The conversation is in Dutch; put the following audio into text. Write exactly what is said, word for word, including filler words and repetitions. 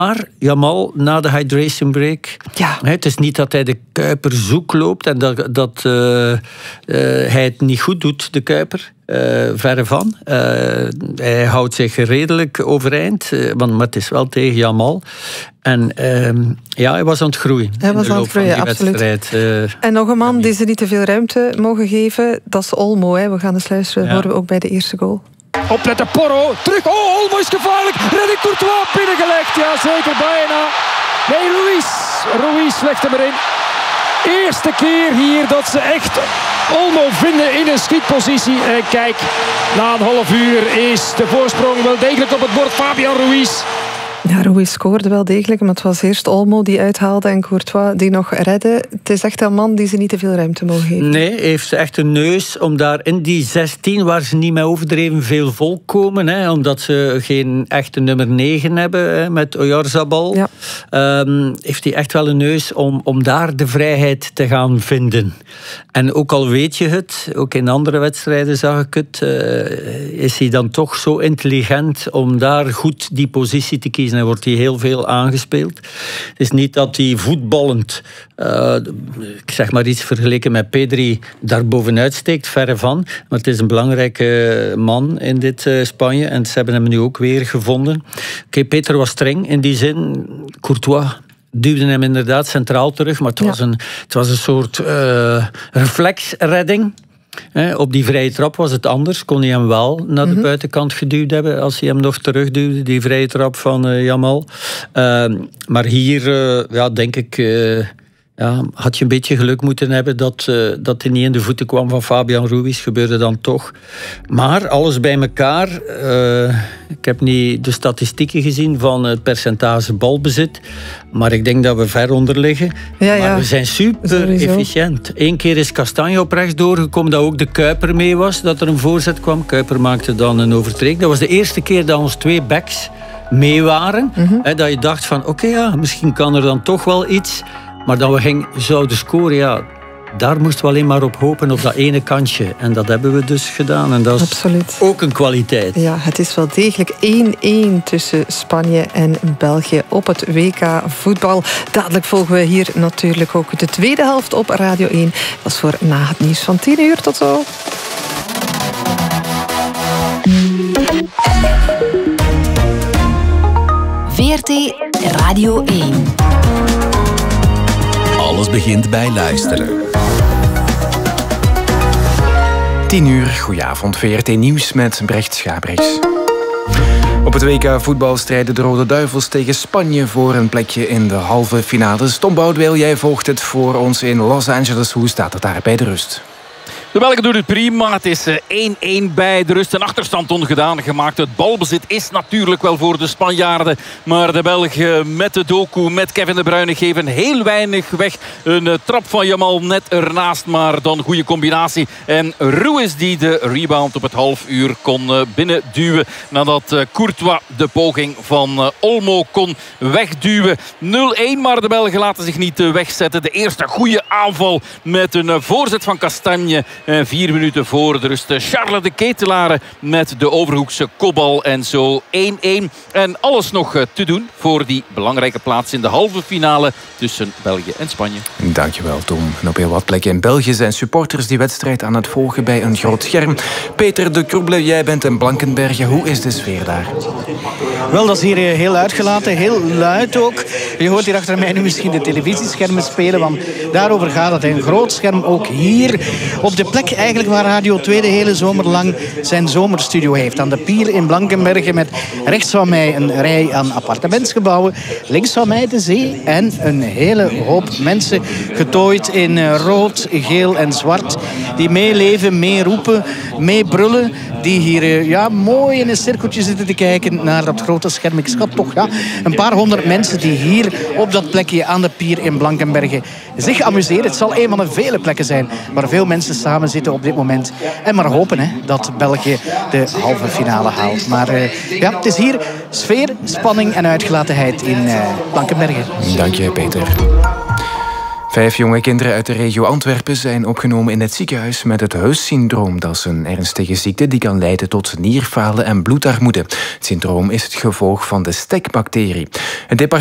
Maar Jamal, na de hydration break... Ja. Het is niet dat hij de Kuiper zoek loopt en dat, dat uh, uh, hij het niet goed doet, de Kuiper. Uh, verre van. Uh, hij houdt zich redelijk overeind, uh, want, maar het is wel tegen Jamal. En uh, ja, hij was aan het groeien. Hij was aan het groeien, absoluut. Uh, en nog een man die ze niet te veel ruimte mogen geven, dat is Olmo. Hè. We gaan eens luisteren, ja. Horen we ook bij de eerste goal. Opletten, Porro, terug. Oh, Olmo is gevaarlijk. Redding Courtois binnengelegd. Ja, zeker, bijna. Nee, Ruiz. Ruiz legt hem erin. Eerste keer hier dat ze echt Olmo vinden in een schietpositie. En kijk, na een half uur is de voorsprong wel degelijk op het bord. Fabian Ruiz. Ja, Ruiz scoorde wel degelijk, maar het was eerst Olmo die uithaalde en Courtois die nog redde. Het is echt een man die ze niet te veel ruimte mogen geven. Nee, hij heeft echt een neus om daar in die zestien, waar ze niet met overdreven veel volk komen, hè, omdat ze geen echte nummer negen hebben, hè, met Oyarzabal, ja. um, heeft hij echt wel een neus om, om daar de vrijheid te gaan vinden. En ook al weet je het, ook in andere wedstrijden zag ik het, uh, is hij dan toch zo intelligent om daar goed die positie te kiezen. En wordt hij heel veel aangespeeld. Het is niet dat hij voetballend, uh, ik zeg maar iets vergeleken met Pedri, daar bovenuit steekt, verre van. Maar het is een belangrijke man in dit uh, Spanje. En ze hebben hem nu ook weer gevonden. Oké, okay, Peter was streng in die zin. Courtois duwde hem inderdaad centraal terug. Maar het, ja. was, een, het was een soort uh, reflexredding. He, op die vrije trap was het anders. Kon hij hem wel naar de mm-hmm. buitenkant geduwd hebben als hij hem nog terugduwde, die vrije trap van uh, Jamal. Uh, maar hier, uh, ja, denk ik, uh, ja, had je een beetje geluk moeten hebben dat, uh, dat hij niet in de voeten kwam van Fabian Ruiz. Gebeurde dan toch. Maar alles bij elkaar. Uh, ik heb niet de statistieken gezien van het percentage balbezit. Maar ik denk dat we ver onder liggen. Ja, ja. Maar we zijn super Sowieso. efficiënt. Eén keer is Castagne op rechts doorgekomen, dat ook de Kuiper mee was, dat er een voorzet kwam. Kuiper maakte dan een overtreding. Dat was de eerste keer dat ons twee backs mee waren. Mm-hmm. Hè, dat je dacht van, oké, okay, ja, misschien kan er dan toch wel iets. Maar dat we ging, zouden scoren, ja, daar moesten we alleen maar op hopen, op dat ene kantje. En dat hebben we dus gedaan. En dat is Absoluut. ook een kwaliteit. Ja, het is wel degelijk één-één tussen Spanje en België op het W K voetbal. Dadelijk volgen we hier natuurlijk ook de tweede helft op Radio één. Dat is voor na het nieuws van tien uur. Tot zo. V R T Radio één. Alles begint bij luisteren. tien uur, goedenavond, V R T Nieuws met Brecht Schabriks. Op het W K voetbal strijden de Rode Duivels tegen Spanje voor een plekje in de halve finales. Tom Boudewijn, jij volgt het voor ons in Los Angeles. Hoe staat het daar bij de rust? De Belgen doen het prima. Het is één-één bij de rust. Een achterstand ongedaan gemaakt. Het balbezit is natuurlijk wel voor de Spanjaarden. Maar de Belgen met de Doku, met Kevin De Bruyne geven heel weinig weg. Een trap van Jamal net ernaast, maar dan goede combinatie. En Ruiz die de rebound op het half uur kon binnenduwen. Nadat Courtois de poging van Olmo kon wegduwen. nul-één, maar de Belgen laten zich niet wegzetten. De eerste goede aanval met een voorzet van Castagne. En vier minuten voor de rust Charles de Ketelaere met de Overhoekse kopbal. En zo één-één. En alles nog te doen voor die belangrijke plaats in de halve finale tussen België en Spanje. Dankjewel, Tom. En op heel wat plekken in België zijn supporters die wedstrijd aan het volgen bij een groot scherm. Peter de Kroebele, jij bent in Blankenberge. Hoe is de sfeer daar? Wel, dat is hier heel uitgelaten, heel luid ook. Je hoort hier achter mij nu misschien de televisieschermen spelen, want daarover gaat het. Een groot scherm ook hier op de plek eigenlijk waar Radio twee de hele zomer lang zijn zomerstudio heeft. Aan de pier in Blankenberge met rechts van mij een rij aan appartementsgebouwen. Links van mij de zee en een hele hoop mensen getooid in rood, geel en zwart. Die meeleven, meeroepen, meebrullen. Die hier ja, mooi in een cirkeltje zitten te kijken naar dat grote scherm. Ik schat toch ja, een paar honderd mensen die hier op dat plekje aan de pier in Blankenberge zich amuseren. Het zal een van de vele plekken zijn waar veel mensen samen zitten op dit moment. En maar hopen hè, dat België de halve finale haalt. Maar uh, ja, het is hier sfeer, spanning en uitgelatenheid in uh, Blankenberge. Dank je, Peter. Vijf jonge kinderen uit de regio Antwerpen zijn opgenomen in het ziekenhuis met het Huys-syndroom. Dat is een ernstige ziekte die kan leiden tot nierfalen en bloedarmoede. Het syndroom is het gevolg van de stekbacterie. Het